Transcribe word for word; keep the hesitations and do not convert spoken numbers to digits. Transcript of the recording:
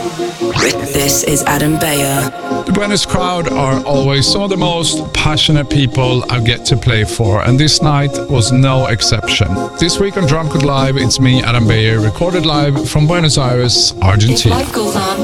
This is Adam Beyer. The Buenos crowd are always some of the most passionate people I get to play for, and this night was no exception. This week on Drumcode Live, it's me, Adam Beyer, recorded live from Buenos Aires, Argentina. If life goes on